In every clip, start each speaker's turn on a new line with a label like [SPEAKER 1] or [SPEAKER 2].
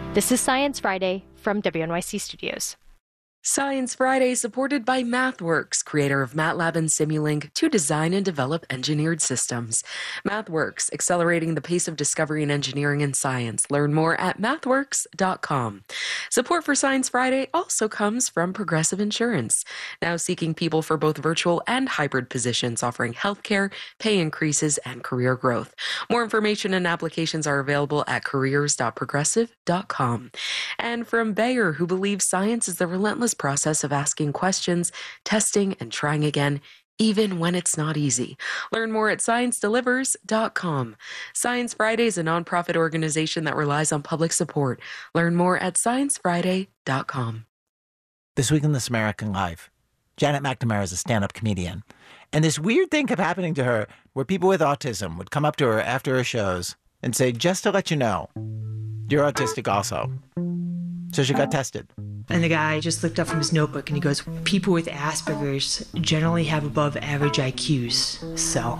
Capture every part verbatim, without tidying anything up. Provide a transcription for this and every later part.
[SPEAKER 1] This is Science Friday from W N Y C Studios.
[SPEAKER 2] Science Friday supported by MathWorks, creator of MATLAB and Simulink, to design and develop engineered systems. MathWorks, accelerating the pace of discovery in engineering and science. Learn more at mathworks dot com. Support for Science Friday also comes from Progressive Insurance, now seeking people for both virtual and hybrid positions, offering healthcare, pay increases, and career growth. More information and applications are available at careers dot progressive dot com. And from Bayer, who believes science is the relentless process of asking questions, testing, and trying again, even when it's not easy. Learn more at science delivers dot com. Science Friday is a nonprofit organization that relies on public support. Learn more at science friday dot com.
[SPEAKER 3] This week in This American Life, Janet McNamara is a stand-up comedian. And this weird thing kept happening to her where people with autism would come up to her after her shows and say, just to let you know, you're autistic also. So she got tested.
[SPEAKER 4] And the guy just looked up from his notebook and he goes, people with Asperger's generally have above average I Qs, so.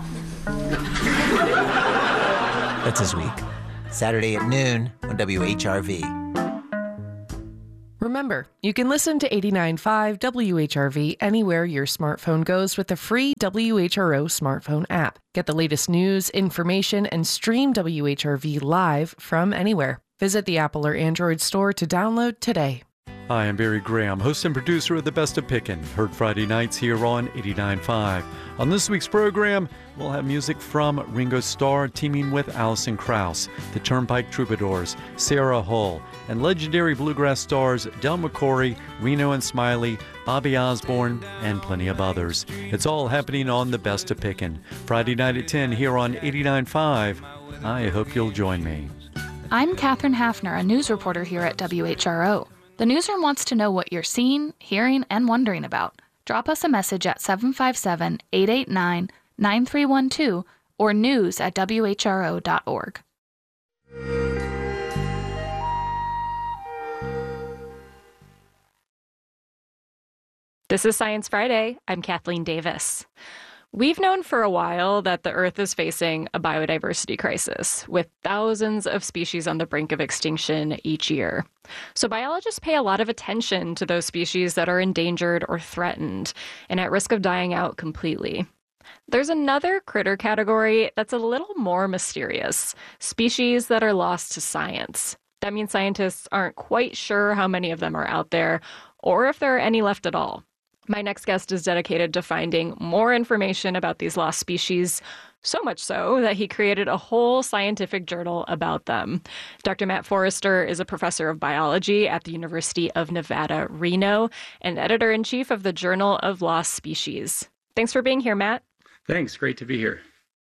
[SPEAKER 3] That's this week. Saturday at noon on W H R V.
[SPEAKER 5] Remember, you can listen to eighty-nine point five W H R V anywhere your smartphone goes with the free W H R O smartphone app. Get the latest news, information, and stream W H R V live from anywhere. Visit the Apple or Android store to download today.
[SPEAKER 6] Hi, I'm Barry Graham, host and producer of The Best of Pickin', heard Friday nights here on eighty-nine point five. On this week's program, we'll have music from Ringo Starr teaming with Alison Krauss, the Turnpike Troubadours, Sarah Hull, and legendary bluegrass stars Del McCoury, Reno and Smiley, Bobby Osborne, and plenty of others. It's all happening on The Best of Pickin', Friday night at ten here on eighty-nine point five. I hope you'll join me.
[SPEAKER 7] I'm Katherine Hafner, a news reporter here at W H R O. The newsroom wants to know what you're seeing, hearing, and wondering about. Drop us a message at seven five seven, eight eight nine, nine three one two or news at W H R O dot org.
[SPEAKER 1] This is Science Friday. I'm Kathleen Davis. We've known for a while that the Earth is facing a biodiversity crisis, with thousands of species on the brink of extinction each year. So biologists pay a lot of attention to those species that are endangered or threatened and at risk of dying out completely. There's another critter category that's a little more mysterious, species that are lost to science. That means scientists aren't quite sure how many of them are out there or if there are any left at all. My next guest is dedicated to finding more information about these lost species, so much so that he created a whole scientific journal about them. Doctor Matt Forrester is a professor of biology at the University of Nevada, Reno, and editor-in-chief of the Journal of Lost Species. Thanks for being here, Matt.
[SPEAKER 8] Thanks. Great to be here.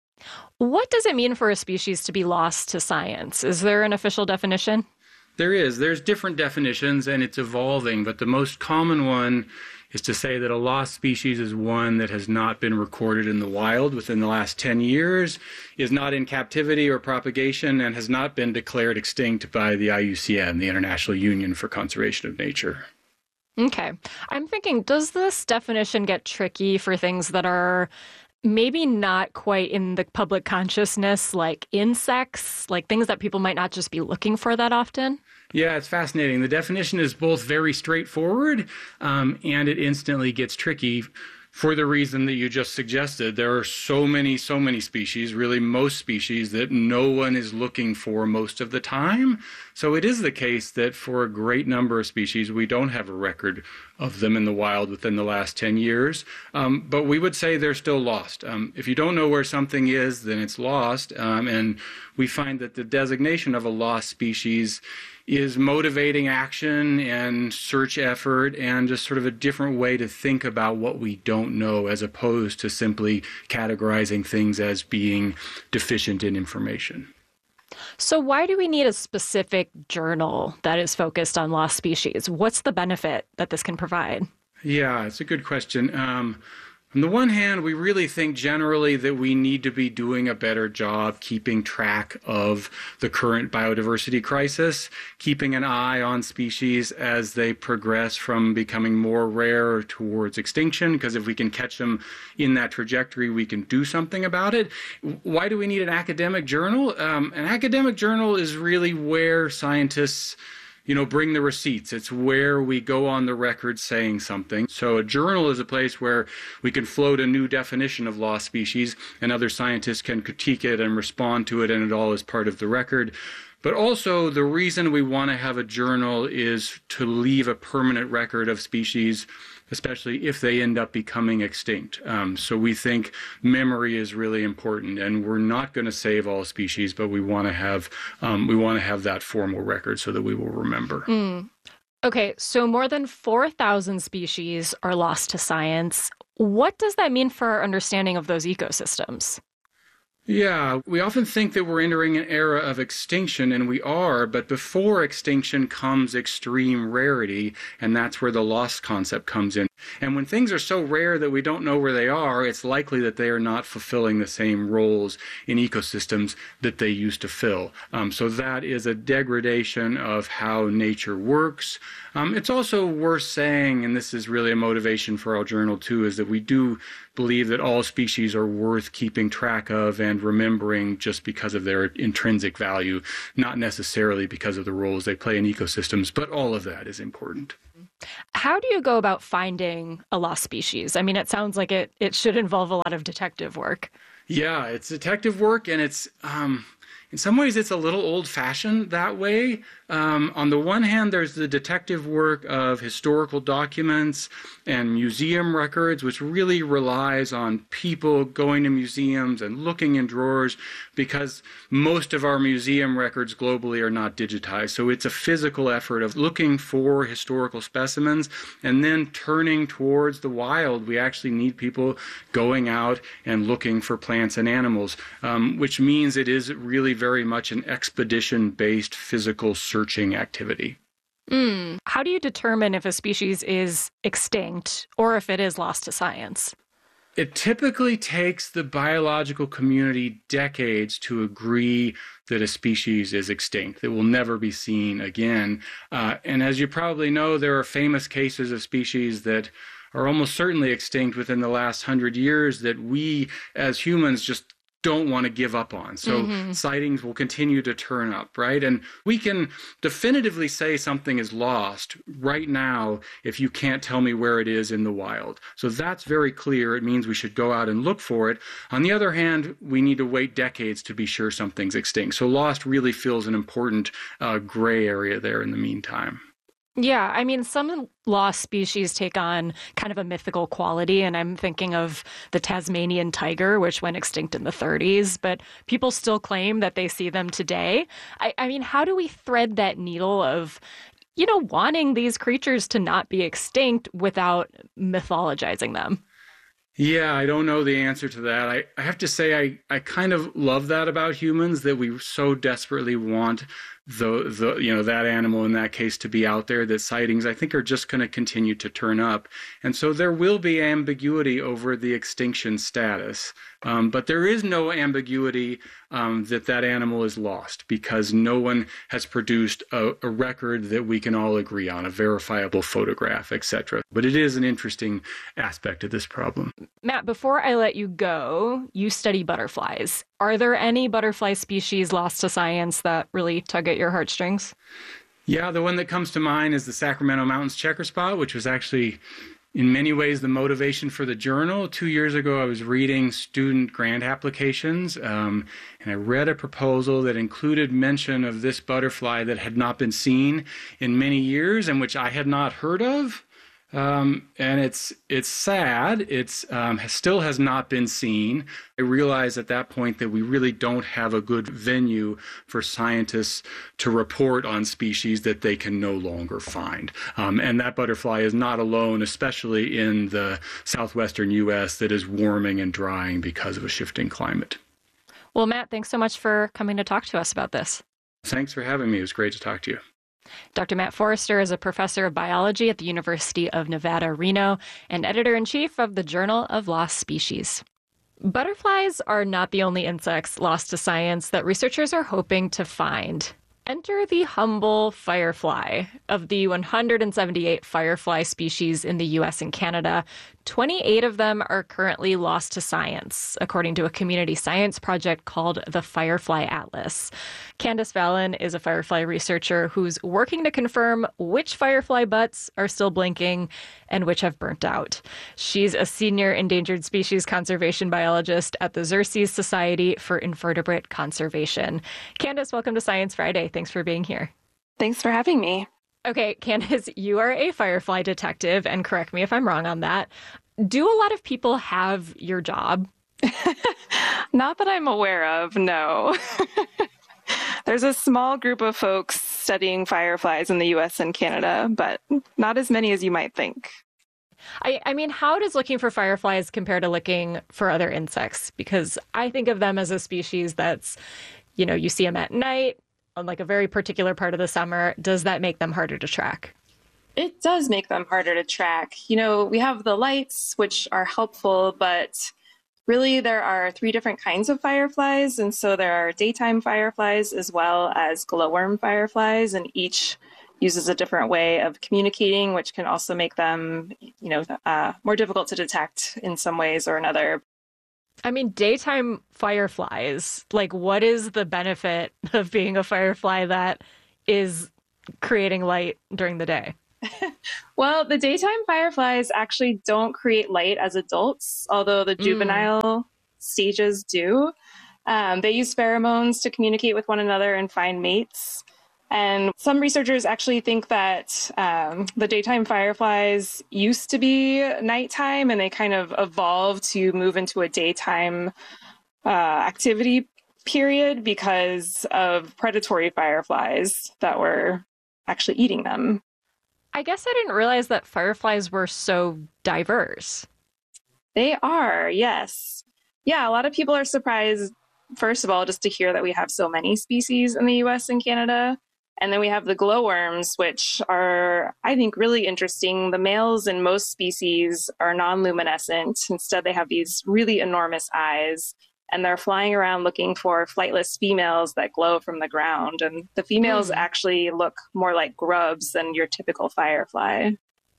[SPEAKER 1] What does it mean for a species to be lost to science? Is there an official definition?
[SPEAKER 8] There is. There's different definitions, and it's evolving, but the most common one is to say that a lost species is one that has not been recorded in the wild within the last ten years, is not in captivity or propagation, and has not been declared extinct by the I U C N, the International Union for Conservation of Nature.
[SPEAKER 1] Okay. I'm thinking, does this definition get tricky for things that are maybe not quite in the public consciousness, like insects, like things that people might not just be looking for that often?
[SPEAKER 8] Yeah, it's fascinating. The definition is both very straightforward um, and it instantly gets tricky for the reason that you just suggested. There are so many, so many species, really most species, that no one is looking for most of the time. So it is the case that for a great number of species, we don't have a record of them in the wild within the last ten years. Um, but we would say they're still lost. Um, if you don't know where something is, then it's lost. Um, and we find that the designation of a lost species is motivating action and search effort and just sort of a different way to think about what we don't know, as opposed to simply categorizing things as being deficient in information.
[SPEAKER 1] So why do we need a specific journal that is focused on lost species? What's the benefit that this can provide?
[SPEAKER 8] Yeah, it's a good question. Um, On the one hand, we really think generally that we need to be doing a better job keeping track of the current biodiversity crisis, keeping an eye on species as they progress from becoming more rare towards extinction, because if we can catch them in that trajectory, we can do something about it. Why do we need an academic journal? Um, an academic journal is really where scientists you know, bring the receipts. It's where we go on the record saying something. So a journal is a place where we can float a new definition of lost species, and other scientists can critique it and respond to it, and it all is part of the record. But also, the reason we want to have a journal is to leave a permanent record of species, especially if they end up becoming extinct. Um, so we think memory is really important, and we're not going to save all species, but we want to have um, we want to have that formal record so that we will remember.
[SPEAKER 1] Mm. Okay, so more than four thousand species are lost to science. What does that mean for our understanding of those ecosystems?
[SPEAKER 8] Yeah, we often think that we're entering an era of extinction, and we are, but before extinction comes extreme rarity, and that's where the lost concept comes in. And when things are so rare that we don't know where they are, it's likely that they are not fulfilling the same roles in ecosystems that they used to fill. Um, so that is a degradation of how nature works. Um, it's also worth saying, and this is really a motivation for our journal too, is that we do believe that all species are worth keeping track of and remembering just because of their intrinsic value, not necessarily because of the roles they play in ecosystems, but all of that is important.
[SPEAKER 1] How do you go about finding a lost species? I mean, it sounds like it, it should involve a lot of detective work.
[SPEAKER 8] Yeah, it's detective work, and it's um, in some ways it's a little old-fashioned that way. Um, on the one hand, there's the detective work of historical documents and museum records, which really relies on people going to museums and looking in drawers, because most of our museum records globally are not digitized. So it's a physical effort of looking for historical specimens and then turning towards the wild. We actually need people going out and looking for plants and animals, um, which means it is really very much an expedition-based physical searching activity.
[SPEAKER 1] Mm. How do you determine if a species is extinct or if it is lost to science?
[SPEAKER 8] It typically takes the biological community decades to agree that a species is extinct, that will never be seen again. Uh, and as you probably know, there are famous cases of species that are almost certainly extinct within the last hundred years that we as humans just don't want to give up on. So mm-hmm. sightings will continue to turn up, right? And we can definitively say something is lost right now if you can't tell me where it is in the wild. So that's very clear. It means we should go out and look for it. On the other hand, we need to wait decades to be sure something's extinct. So lost really fills an important uh, gray area there in the meantime.
[SPEAKER 1] Yeah, I mean, some lost species take on kind of a mythical quality, and I'm thinking of the Tasmanian tiger, which went extinct in the thirties, but people still claim that they see them today. I, I mean, how do we thread that needle of, you know, wanting these creatures to not be extinct without mythologizing them?
[SPEAKER 8] Yeah, I don't know the answer to that. I, I have to say I, I kind of love that about humans, that we so desperately want the the you know that animal in that case to be out there, that sightings I think are just going to continue to turn up. And so there will be ambiguity over the extinction status. Um, but there is no ambiguity um, that that animal is lost, because no one has produced a, a record that we can all agree on, a verifiable photograph, et cetera. But it is an interesting aspect of this problem.
[SPEAKER 1] Matt, before I let you go, you study butterflies. Are there any butterfly species lost to science that really tug at your heartstrings?
[SPEAKER 8] Yeah, the one that comes to mind is the Sacramento Mountains checker spot, which was actually in many ways the motivation for the journal. Two years ago, I was reading student grant applications, um, and I read a proposal that included mention of this butterfly that had not been seen in many years and which I had not heard of. Um, and it's it's sad. It's um, has, still has not been seen. I realized at that point that we really don't have a good venue for scientists to report on species that they can no longer find. Um, and that butterfly is not alone, especially in the southwestern U S that is warming and drying because of a shifting climate.
[SPEAKER 1] Well, Matt, thanks so much for coming to talk to us about this.
[SPEAKER 8] Thanks for having me. It was great to talk to you.
[SPEAKER 1] Doctor Matt Forrester is a professor of biology at the University of Nevada, Reno, and editor-in-chief of the Journal of Lost Species. Butterflies are not the only insects lost to science that researchers are hoping to find. Enter the humble firefly. Of the one hundred seventy-eight firefly species in the U S and Canada, twenty-eight of them are currently lost to science, according to a community science project called the Firefly Atlas. Candace Fallon is a firefly researcher who's working to confirm which firefly butts are still blinking and which have burnt out. She's a senior endangered species conservation biologist at the Xerces Society for Invertebrate Conservation. Candace, welcome to Science Friday. Thanks for being here.
[SPEAKER 9] Thanks for having me.
[SPEAKER 1] Okay, Candace, you are a firefly detective, and correct me if I'm wrong on that. Do a lot of people have your job?
[SPEAKER 9] Not that I'm aware of, no. There's a small group of folks studying fireflies in the U S and Canada, but not as many as you might think.
[SPEAKER 1] I, I mean, how does looking for fireflies compare to looking for other insects? Because I think of them as a species that's, you know, you see them at night on like a very particular part of the summer. Does that make them harder to track?
[SPEAKER 9] It does make them harder to track. You know, we have the lights, which are helpful, but really there are three different kinds of fireflies. And so there are daytime fireflies as well as glowworm fireflies, and each uses a different way of communicating, which can also make them, you know, uh, more difficult to detect in some ways or another.
[SPEAKER 1] I mean, daytime fireflies, like what is the benefit of being a firefly that is creating light during the day?
[SPEAKER 9] Well, the daytime fireflies actually don't create light as adults, although the juvenile mm. stages do. Um, they use pheromones to communicate with one another and find mates. And some researchers actually think that um, the daytime fireflies used to be nighttime, and they kind of evolved to move into a daytime uh, activity period because of predatory fireflies that were actually eating them.
[SPEAKER 1] I guess I didn't realize that fireflies were so diverse.
[SPEAKER 9] They are, yes. Yeah, a lot of people are surprised, first of all, just to hear that we have so many species in the U S and Canada. And then we have the glowworms, which are, I think, really interesting. The males in most species are non-luminescent. Instead, they have these really enormous eyes, and they're flying around looking for flightless females that glow from the ground. And the females mm. actually look more like grubs than your typical firefly.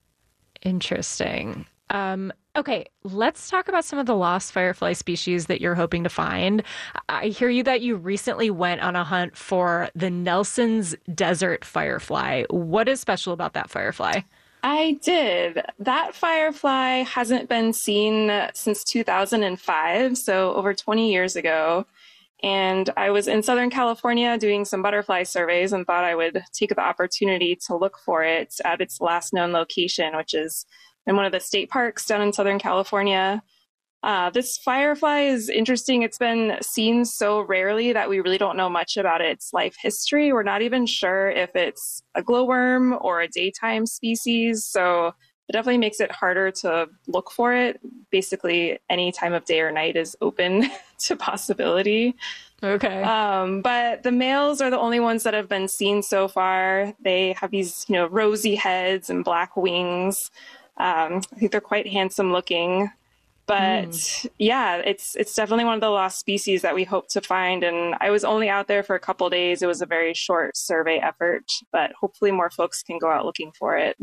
[SPEAKER 1] Interesting. Um, okay, let's talk about some of the lost firefly species that you're hoping to find. I hear you that you recently went on a hunt for the Nelson's desert firefly. What is special about that firefly?
[SPEAKER 9] I did. That firefly hasn't been seen since two thousand five, so over twenty years ago. And I was in Southern California doing some butterfly surveys and thought I would take the opportunity to look for it at its last known location, which is in one of the state parks down in Southern California. Uh, this firefly is interesting. It's been seen so rarely that we really don't know much about its life history. We're not even sure if it's a glowworm or a daytime species. So it definitely makes it harder to look for it. Basically, any time of day or night is open to possibility.
[SPEAKER 1] Okay.
[SPEAKER 9] Um, but the males are the only ones that have been seen so far. They have these, you know, rosy heads and black wings. Um, I think they're quite handsome looking. But mm. yeah, it's it's definitely one of the lost species that we hope to find. And I was only out there for a couple days. It was a very short survey effort, but hopefully more folks can go out looking for it.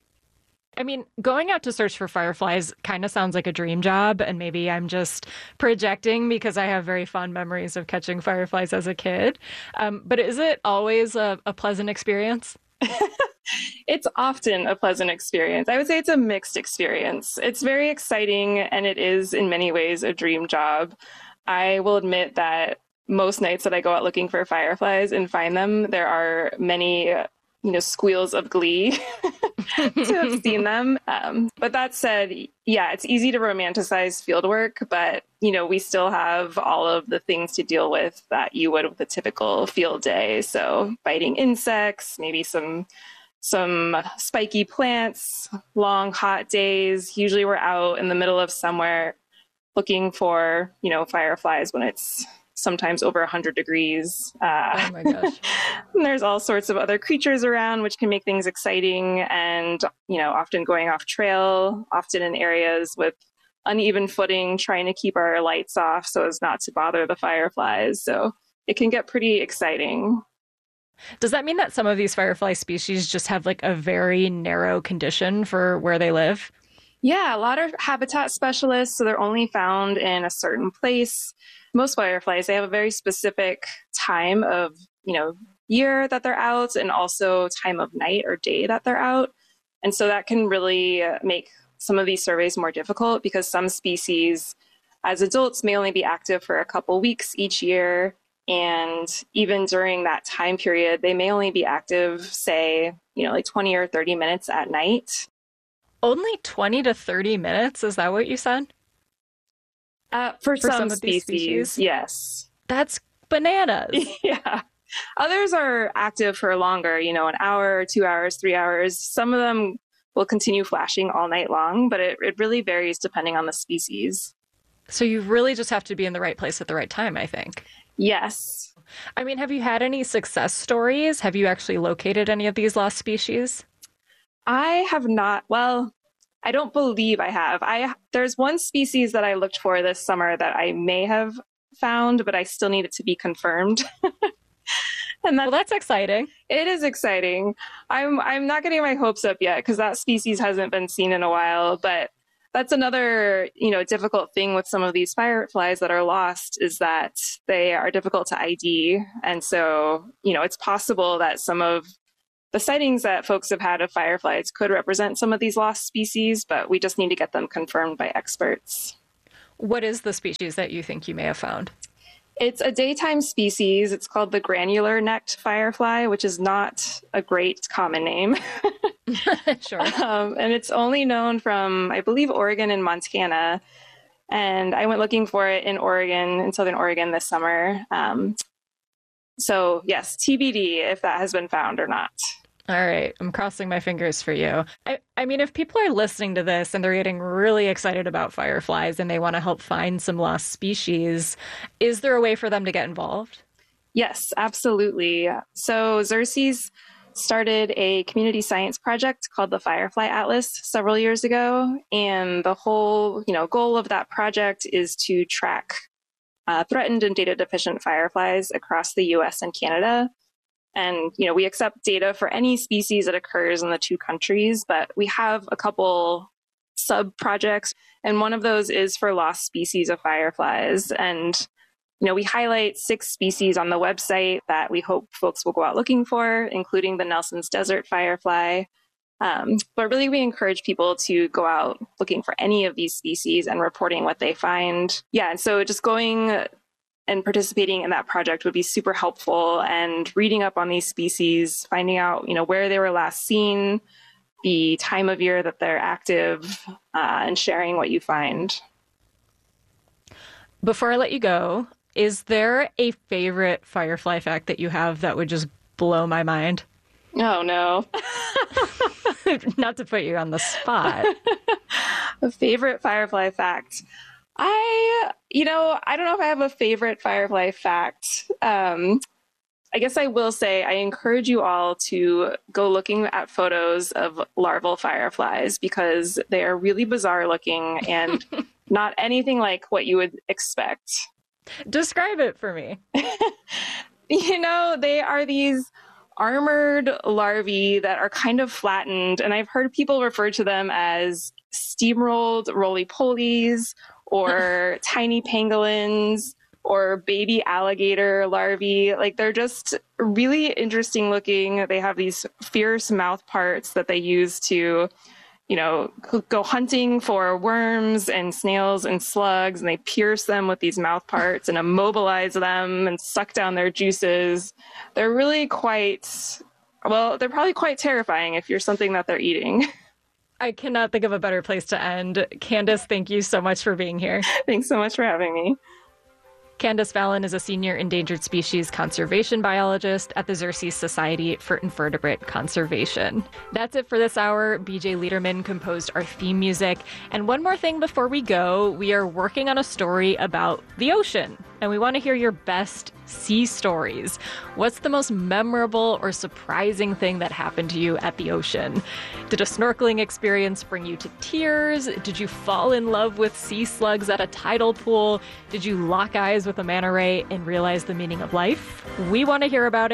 [SPEAKER 1] I mean, going out to search for fireflies kind of sounds like a dream job, and maybe I'm just projecting because I have very fond memories of catching fireflies as a kid. Um, but is it always a, a pleasant experience?
[SPEAKER 9] It's often a pleasant experience. I would say it's a mixed experience. It's very exciting, and it is in many ways a dream job. I will admit that most nights that I go out looking for fireflies and find them, there are many, you know, squeals of glee to have seen them. Um, but that said, yeah, it's easy to romanticize fieldwork, but, you know, we still have all of the things to deal with that you would with a typical field day. So biting insects, maybe some some spiky plants, long, hot days. Usually we're out in the middle of somewhere looking for, you know, fireflies when it's sometimes over one hundred degrees. Uh,
[SPEAKER 1] oh my gosh.
[SPEAKER 9] And there's all sorts of other creatures around, which can make things exciting, and, you know, often going off trail, often in areas with uneven footing, trying to keep our lights off so as not to bother the fireflies. So it can get pretty exciting.
[SPEAKER 1] Does that mean that some of these firefly species just have like a very narrow condition for where they live?
[SPEAKER 9] Yeah, a lot of habitat specialists, so they're only found in a certain place. Most fireflies, they have a very specific time of, you know, year that they're out and also time of night or day that they're out. And so that can really make some of these surveys more difficult because some species as adults may only be active for a couple weeks each year. And even during that time period, they may only be active, say, you know, like twenty or thirty minutes at night.
[SPEAKER 1] Only twenty to thirty minutes? Is that what you said?
[SPEAKER 9] Uh, for,
[SPEAKER 1] for
[SPEAKER 9] some,
[SPEAKER 1] some of these
[SPEAKER 9] species,
[SPEAKER 1] species,
[SPEAKER 9] yes.
[SPEAKER 1] That's bananas.
[SPEAKER 9] Yeah. Others are active for longer, you know, an hour, two hours, three hours. Some of them will continue flashing all night long, but it, it really varies depending on the species.
[SPEAKER 1] So you really just have to be in the right place at the right time, I think.
[SPEAKER 9] Yes.
[SPEAKER 1] I mean, have you had any success stories? Have you actually located any of these lost species?
[SPEAKER 9] I have not. Well, I don't believe I have. I there's one species that I looked for this summer that I may have found, but I still need it to be confirmed. And
[SPEAKER 1] that's, well, that's exciting.
[SPEAKER 9] It is exciting. I'm I'm not getting my hopes up yet because that species hasn't been seen in a while, but that's another, you know, difficult thing with some of these fireflies that are lost is that they are difficult to I D. And so, you know, it's possible that some of the sightings that folks have had of fireflies could represent some of these lost species, but we just need to get them confirmed by experts.
[SPEAKER 1] What is the species that you think you may have found?
[SPEAKER 9] It's a daytime species. It's called the granular-necked firefly, which is not a great common name.
[SPEAKER 1] Sure.
[SPEAKER 9] Um, and it's only known from, I believe, Oregon and Montana. And I went looking for it in Oregon, in Southern Oregon this summer. Um, so yes, T B D if that has been found or not.
[SPEAKER 1] All right. I'm crossing my fingers for you. I, I mean, if people are listening to this and they're getting really excited about fireflies and they want to help find some lost species, is there a way for them to get involved?
[SPEAKER 9] Yes, absolutely. So Xerces started a community science project called the Firefly Atlas several years ago. And the whole, you know, goal of that project is to track uh, threatened and data deficient fireflies across the U S and Canada. And, you know, we accept data for any species that occurs in the two countries, but we have a couple sub-projects, and one of those is for lost species of fireflies. And, you know, we highlight six species on the website that we hope folks will go out looking for, including the Nelson's Desert firefly. Um, but really, we encourage people to go out looking for any of these species and reporting what they find. Yeah, and so just going and participating in that project would be super helpful, and reading up on these species, finding out, you know, where they were last seen, the time of year that they're active, uh, and sharing what you find.
[SPEAKER 1] Before I let you go, is there a favorite firefly fact that you have that would just blow my mind?
[SPEAKER 9] Oh, no.
[SPEAKER 1] Not to put you on the spot.
[SPEAKER 9] A favorite firefly fact. I, you know, I don't know if I have a favorite firefly fact. Um, I guess I will say I encourage you all to go looking at photos of larval fireflies because they are really bizarre looking and not anything like what you would expect.
[SPEAKER 1] Describe it for me.
[SPEAKER 9] You know, they are these armored larvae that are kind of flattened, and I've heard people refer to them as steamrolled roly-polies or tiny pangolins or baby alligator larvae. Like, they're just really interesting looking. They have these fierce mouth parts that they use to, you know, go hunting for worms and snails and slugs, and they pierce them with these mouth parts and immobilize them and suck down their juices. They're really quite, well, they're probably quite terrifying if you're something that they're eating.
[SPEAKER 1] I cannot think of a better place to end. Candace, thank you so much for being here.
[SPEAKER 9] Thanks so much for having me.
[SPEAKER 1] Candace Fallon is a senior endangered species conservation biologist at the Xerces Society for Invertebrate Conservation. That's it for this hour. B J Liederman composed our theme music. And one more thing before we go, we are working on a story about the ocean, and we want to hear your best sea stories. What's the most memorable or surprising thing that happened to you at the ocean? Did a snorkeling experience bring you to tears? Did you fall in love with sea slugs at a tidal pool? Did you lock eyes with a manta ray and realize the meaning of life? We want to hear about it.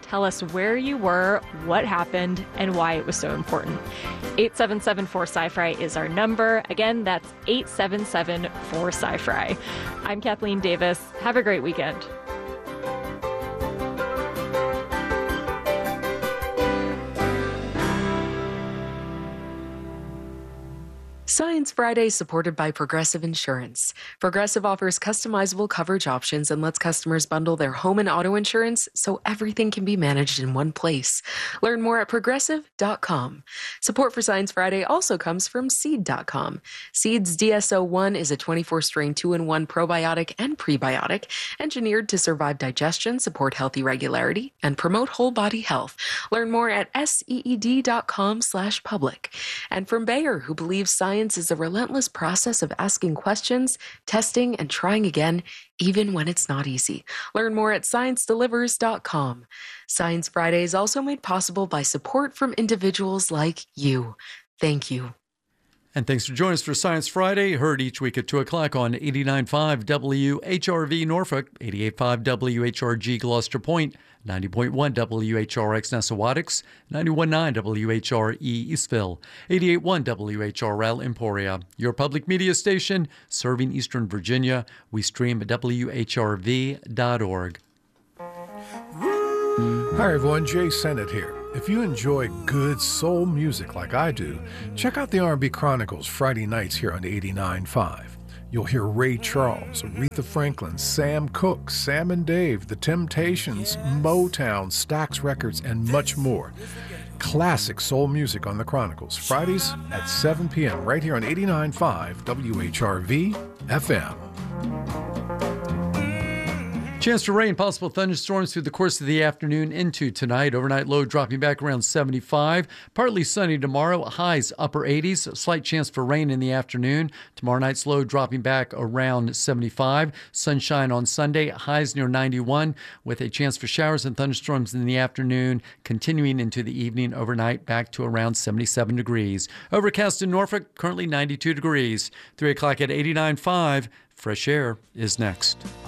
[SPEAKER 1] tell us where you were, what happened, and why it was so important. eight seven seven four sci fi is our number. Again, that's eight seven seven four sci fi. I'm Kathleen Davis. Have a great weekend.
[SPEAKER 2] Science Friday is supported by Progressive Insurance. Progressive offers customizable coverage options and lets customers bundle their home and auto insurance so everything can be managed in one place. Learn more at progressive dot com. Support for Science Friday also comes from seed dot com. Seed's D S O one is a twenty-four strain two in one probiotic and prebiotic engineered to survive digestion, support healthy regularity, and promote whole body health. Learn more at seed dot com slash public. And from Bayer, who believes science is a relentless process of asking questions, testing, and trying again, even when it's not easy. Learn more at science delivers dot com. Science Friday is also made possible by support from individuals like you. Thank you.
[SPEAKER 6] And thanks for joining us for Science Friday, heard each week at two o'clock on eighty-nine point five W H R V Norfolk, eighty-eight point five W H R G Gloucester Point, ninety point one W H R X Nessawadox, ninety-one point nine W H R E Eastville, eighty-eight point one W H R L Emporia. Your public media station serving Eastern Virginia. We stream at W H R V dot org.
[SPEAKER 10] Hi everyone, Jay Sennett here. If you enjoy good soul music like I do, check out the R and B Chronicles Friday nights here on eighty-nine point five. You'll hear Ray Charles, Aretha Franklin, Sam Cooke, Sam and Dave, The Temptations, Motown, Stax Records, and much more. Classic soul music on the Chronicles, Fridays at seven p.m. right here on eighty-nine point five W H R V F M.
[SPEAKER 6] Chance for rain, possible thunderstorms through the course of the afternoon into tonight. Overnight low dropping back around seventy-five. Partly sunny tomorrow, highs upper eighties. Slight chance for rain in the afternoon. Tomorrow night's low dropping back around seventy-five. Sunshine on Sunday, highs near ninety-one, with a chance for showers and thunderstorms in the afternoon, continuing into the evening. Overnight back to around seventy-seven degrees. Overcast in Norfolk, currently ninety-two degrees. three o'clock at eighty-nine point five. Fresh Air is next.